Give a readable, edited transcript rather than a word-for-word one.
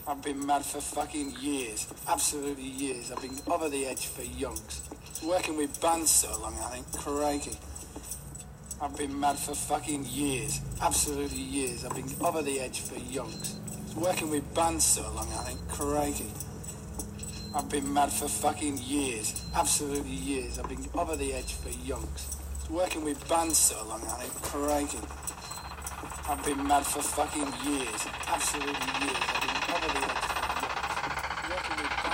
I've been mad for fucking years. Absolutely years. I've been over the edge for yonks. Working with bands so long, I think. Crikey. I've been mad for fucking years. Absolutely years. I've been over the edge for yonks. Working with bands so long, I think. Crikey. I've been mad for fucking years. Absolutely years. I've been over the edge for yonks. Working with bands so long, I think. Crikey. I've been mad for fucking years. Absolutely years. I've been over the edge for yonks. Working with bands.